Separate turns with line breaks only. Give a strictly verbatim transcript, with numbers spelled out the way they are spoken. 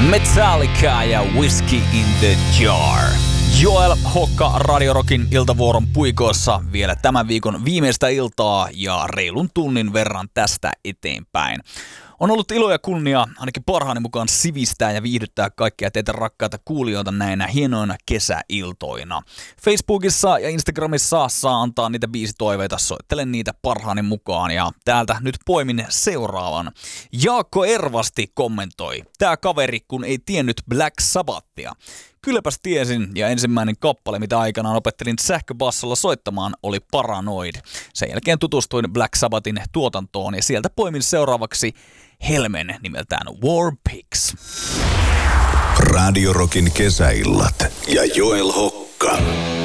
Metallica ja Whiskey in the Jar. Joel Hokka Radio Rockin iltavuoron puikoissa vielä tämän viikon viimeistä iltaa ja reilun tunnin verran tästä eteenpäin. On ollut ilo ja kunnia ainakin parhaani mukaan sivistää ja viihdyttää kaikkia teitä rakkaita kuulijoita näinä hienoina kesäiltoina. Facebookissa ja Instagramissa saa antaa niitä biisitoiveita, soittelen niitä parhaani mukaan ja täältä nyt poimin seuraavan. Jaakko Ervasti kommentoi, tää kaveri kun ei tiennyt Black Sabbathia. Kylläpäs tiesin ja ensimmäinen kappale, mitä aikanaan opettelin sähköbassolla soittamaan, oli Paranoid. Sen jälkeen tutustuin Black Sabbathin tuotantoon ja sieltä poimin seuraavaksi Helmen nimeltään War Pigs.
Radio Rockin kesäillat ja Joel Hokka.